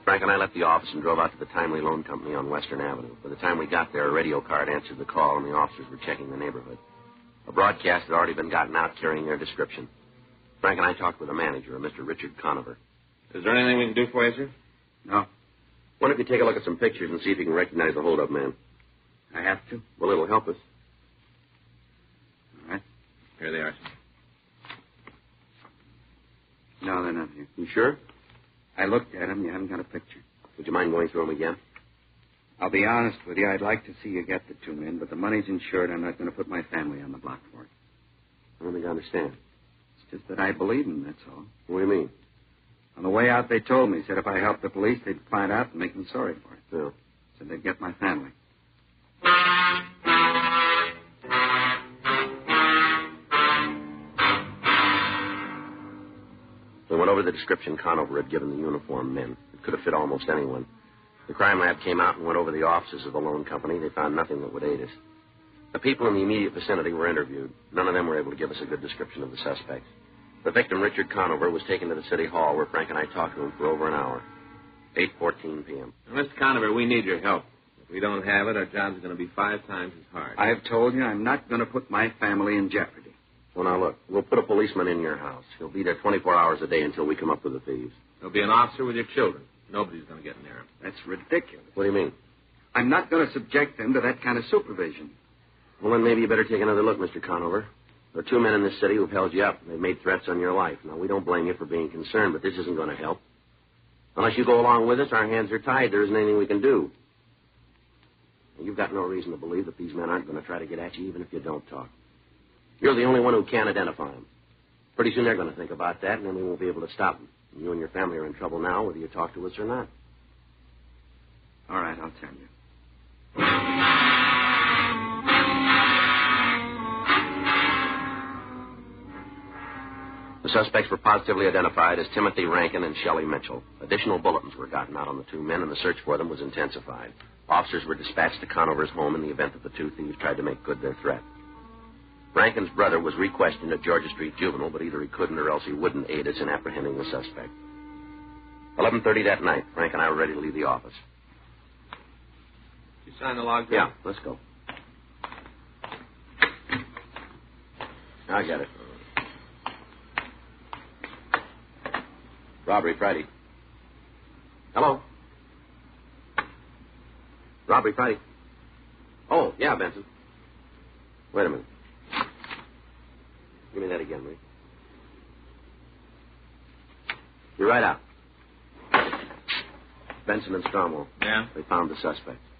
Frank and I left the office and drove out to the Timely Loan Company on Western Avenue. By the time we got there, a radio car had answered the call, and the officers were checking the neighborhood. A broadcast had already been gotten out carrying their description. Frank and I talked with the manager, a Mr. Richard Conover. Is there anything we can do for you, sir? No. Why don't you take a look at some pictures and see if you can recognize the hold-up man? I have to? Well, it'll help us. All right. Here they are, sir. No, they're not here. You sure? I looked at them. You haven't got a picture. Would you mind going through them again? I'll be honest with you. I'd like to see you get the two men, but the money's insured. I'm not going to put my family on the block for it. I don't think I understand. It's just that I believe them, that's all. What do you mean? On the way out, they told me, said if I helped the police, they'd find out and make them sorry for it. Yeah. Said they'd get my family. We went over the description Conover had given the uniformed men. It could have fit almost anyone. The crime lab came out and went over the offices of the loan company. They found nothing that would aid us. The people in the immediate vicinity were interviewed. None of them were able to give us a good description of the suspects. The victim, Richard Conover, was taken to the city hall where Frank and I talked to him for over an hour. 8:14 p.m. Now, Mr. Conover, we need your help. If we don't have it, our job's going to be 5 times as hard. I've told you I'm not going to put my family in jeopardy. Well, now, look, we'll put a policeman in your house. He'll be there 24 hours a day until we come up with the thieves. There'll be an officer with your children. Nobody's going to get near him. That's ridiculous. What do you mean? I'm not going to subject them to that kind of supervision. Well, then maybe you better take another look, Mr. Conover. There are 2 men in this city who've held you up. They've made threats on your life. Now, we don't blame you for being concerned, but this isn't going to help. Unless you go along with us, our hands are tied. There isn't anything we can do. You've got no reason to believe that these men aren't going to try to get at you, even if you don't talk. You're the only one who can identify them. Pretty soon they're going to think about that, and then we won't be able to stop them. You and your family are in trouble now, whether you talk to us or not. All right, I'll tell you. The suspects were positively identified as Timothy Rankin and Shelley Mitchell. Additional bulletins were gotten out on the 2 men, and the search for them was intensified. Officers were dispatched to Conover's home in the event that the 2 thieves tried to make good their threat. Rankin's brother was re-questioned at Georgia Street Juvenile, but either he couldn't or else he wouldn't aid us in apprehending the suspect. 11:30 that night, Frank and I were ready to leave the office. You sign the log? Yeah, let's go. I got it. Robbery Friday. Hello? Robbery Friday. Oh, yeah, Benson. Wait a minute. Give me that again, will you? You're right out. Benson and Stromwell. Yeah? They found the suspect.